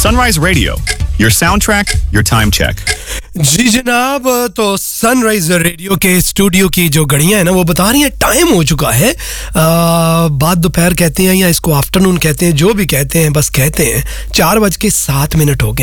Sunrise Radio, your soundtrack, your time check. जी जनाब, तो sunrise radio के स्टूडियो की जो घड़ियां हैं ना वो बता रही हैं टाइम हो चुका है। बाद दोपहर कहते हैं या इसको आफ्टरनून कहते हैं, जो भी कहते हैं बस कहते हैं 4:07 हो गए।